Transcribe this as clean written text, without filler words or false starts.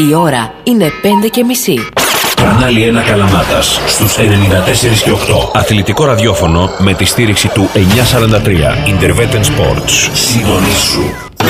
Η ώρα είναι 5:30. Κανάλι 1 Καλαμάτας στους 94 και 8. Αθλητικό ραδιόφωνο με τη στήριξη του 943. Interveten Sports. Συντονίσου.